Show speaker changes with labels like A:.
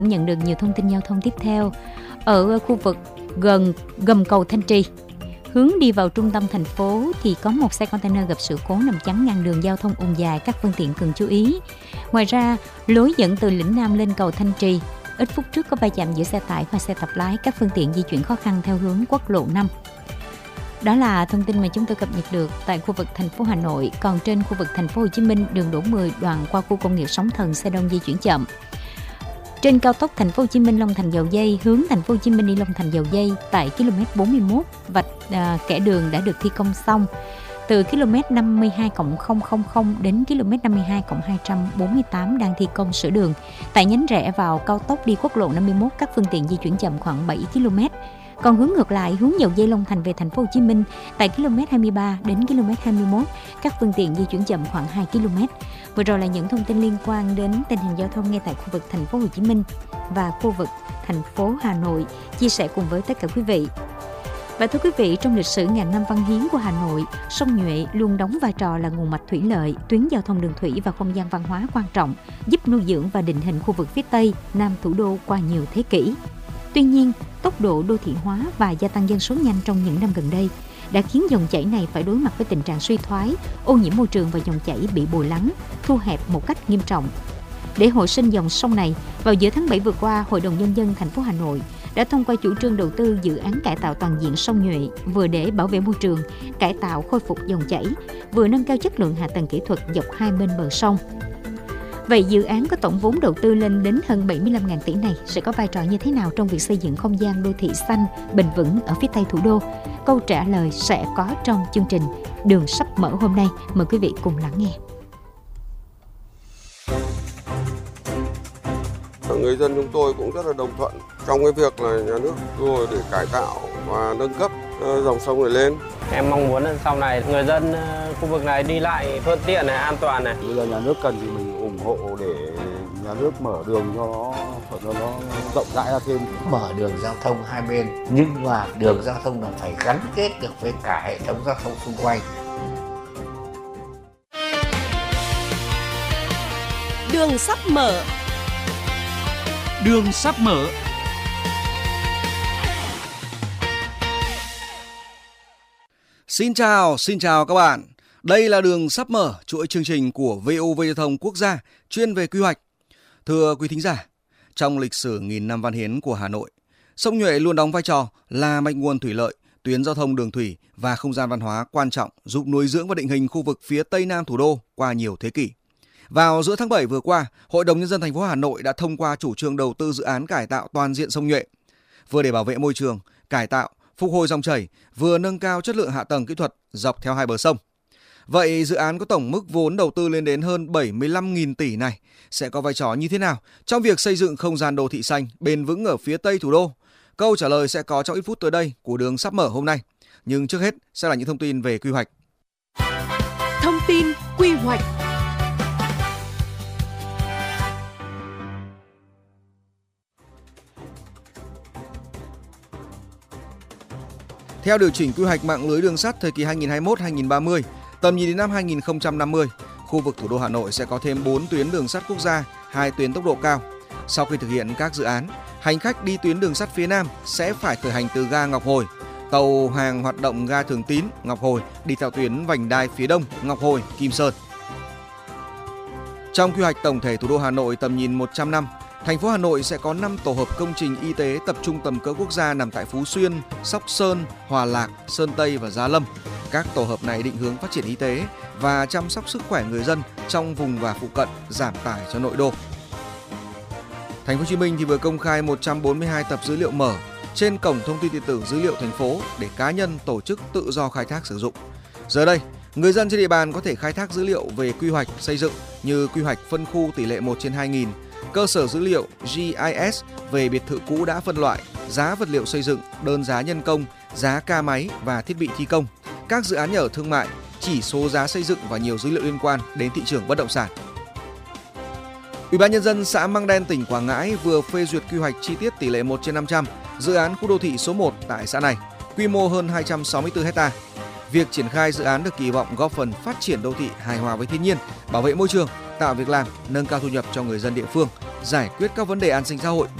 A: Nhận được nhiều thông tin giao thông tiếp theo. Ở khu vực gần gầm cầu Thanh Trì, hướng đi vào trung tâm thành phố thì có một xe container gặp sự cố nằm chắn ngang đường giao thông ùn dài, các phương tiện cần chú ý. Ngoài ra, lối dẫn từ Lĩnh Nam lên cầu Thanh Trì, ít phút trước có va chạm giữa xe tải và xe tập lái, các phương tiện di chuyển khó khăn theo hướng quốc lộ 5. Đó là thông tin mà chúng tôi cập nhật được tại khu vực thành phố Hà Nội. Còn trên khu vực thành phố Hồ Chí Minh, đường Đỗ 10 đoạn qua khu công nghiệp Sóng Thần, xe đông di chuyển chậm. Trên cao tốc thành phố Hồ Chí Minh Long Thành Dầu Giây, hướng thành phố Hồ Chí Minh đi Long Thành Dầu Giây tại km 41, vạch kẻ đường đã được thi công xong. Từ km 52+000 đến km 52+248 đang thi công sửa đường. Tại nhánh rẽ vào cao tốc đi quốc lộ 51, các phương tiện di chuyển chậm khoảng 7 km. Còn hướng ngược lại, hướng Dầu Giây Long Thành về thành phố Hồ Chí Minh tại km 23 đến km 21, các phương tiện di chuyển chậm khoảng 2 km. Vừa rồi là những thông tin liên quan đến tình hình giao thông ngay tại khu vực thành phố Hồ Chí Minh và khu vực thành phố Hà Nội, chia sẻ cùng với tất cả quý vị. Và thưa quý vị, trong lịch sử ngàn năm văn hiến của Hà Nội, sông Nhuệ luôn đóng vai trò là nguồn mạch thủy lợi, tuyến giao thông đường thủy và không gian văn hóa quan trọng, giúp nuôi dưỡng và định hình khu vực phía Tây, Nam thủ đô qua nhiều thế kỷ. Tuy nhiên, tốc độ đô thị hóa và gia tăng dân số nhanh trong những năm gần đây đã khiến dòng chảy này phải đối mặt với tình trạng suy thoái, ô nhiễm môi trường và dòng chảy bị bồi lắng, thu hẹp một cách nghiêm trọng. Để hồi sinh dòng sông này, vào giữa tháng 7 vừa qua, Hội đồng Nhân dân thành phố Hà Nội đã thông qua chủ trương đầu tư dự án cải tạo toàn diện sông Nhuệ, vừa để bảo vệ môi trường, cải tạo khôi phục dòng chảy, vừa nâng cao chất lượng hạ tầng kỹ thuật dọc hai bên bờ sông. Vậy dự án có tổng vốn đầu tư lên đến hơn 75.000 tỷ này sẽ có vai trò như thế nào trong việc xây dựng không gian đô thị xanh, bền vững ở phía Tây thủ đô? Câu trả lời sẽ có trong chương trình Đường sắp mở hôm nay. Mời quý vị cùng lắng nghe.
B: Người dân chúng tôi cũng rất là đồng thuận trong cái việc là nhà nước rồi để cải tạo và nâng cấp dòng sông này lên.
C: Em mong muốn là sau này người dân khu vực này đi lại thuận tiện này, an toàn này.
D: Bây giờ nhà nước cần thì mình ủng hộ để nhà nước mở đường cho nó rộng rãi ra thêm.
E: Mở đường giao thông hai bên, nhưng mà đường giao thông là phải gắn kết được với cả hệ thống giao thông xung quanh.
F: Đường sắp mở.
G: Đường sắp mở. Xin chào các bạn. Đây là Đường sắp mở, chuỗi chương trình của VOV Giao thông Quốc gia chuyên về quy hoạch. Thưa quý thính giả, trong lịch sử nghìn năm văn hiến của Hà Nội, sông Nhuệ luôn đóng vai trò là mạch nguồn thủy lợi, tuyến giao thông đường thủy và không gian văn hóa quan trọng, giúp nuôi dưỡng và định hình khu vực phía Tây Nam thủ đô qua nhiều thế kỷ. Vào giữa tháng 7 vừa qua, Hội đồng Nhân dân thành phố Hà Nội đã thông qua chủ trương đầu tư dự án cải tạo toàn diện sông Nhuệ, vừa để bảo vệ môi trường, cải tạo, phục hồi dòng chảy, vừa nâng cao chất lượng hạ tầng kỹ thuật dọc theo hai bờ sông. Vậy dự án có tổng mức vốn đầu tư lên đến hơn 75.000 tỷ này sẽ có vai trò như thế nào trong việc xây dựng không gian đô thị xanh bền vững ở phía Tây thủ đô? Câu trả lời sẽ có trong ít phút tới đây của Đường sắp mở hôm nay. Nhưng trước hết sẽ là những thông tin về quy hoạch.
F: Thông tin quy hoạch.
G: Theo điều chỉnh quy hoạch mạng lưới đường sắt thời kỳ 2021-2030, tầm nhìn đến năm 2050, khu vực thủ đô Hà Nội sẽ có thêm 4 tuyến đường sắt quốc gia, 2 tuyến tốc độ cao. Sau khi thực hiện các dự án, hành khách đi tuyến đường sắt phía Nam sẽ phải khởi hành từ ga Ngọc Hồi. Tàu hàng hoạt động ga Thường Tín, Ngọc Hồi đi theo tuyến vành đai phía Đông, Ngọc Hồi, Kim Sơn. Trong quy hoạch tổng thể thủ đô Hà Nội tầm nhìn 100 năm, thành phố Hà Nội sẽ có 5 tổ hợp công trình y tế tập trung tầm cỡ quốc gia nằm tại Phú Xuyên, Sóc Sơn, Hòa Lạc, Sơn Tây và Gia Lâm. Các tổ hợp này định hướng phát triển y tế và chăm sóc sức khỏe người dân trong vùng và phụ cận, giảm tải cho nội đô. Thành phố Hồ Chí Minh thì vừa công khai 142 tập dữ liệu mở trên cổng thông tin điện tử dữ liệu thành phố để cá nhân, tổ chức tự do khai thác sử dụng. Giờ đây, người dân trên địa bàn có thể khai thác dữ liệu về quy hoạch xây dựng như quy hoạch phân khu tỷ lệ 1/2000, cơ sở dữ liệu GIS về biệt thự cũ đã phân loại, giá vật liệu xây dựng, đơn giá nhân công, giá ca máy và thiết bị thi công, các dự án nhà ở thương mại, chỉ số giá xây dựng và nhiều dữ liệu liên quan đến thị trường bất động sản. Ủy ban nhân dân xã Măng Đen, tỉnh Quảng Ngãi vừa phê duyệt quy hoạch chi tiết tỷ lệ 1/500 dự án khu đô thị số 1 tại xã này, quy mô hơn 264 ha. Việc triển khai dự án được kỳ vọng góp phần phát triển đô thị hài hòa với thiên nhiên, bảo vệ môi trường, tạo việc làm, nâng cao thu nhập cho người dân địa phương giải quyết các vấn đề an sinh xã hội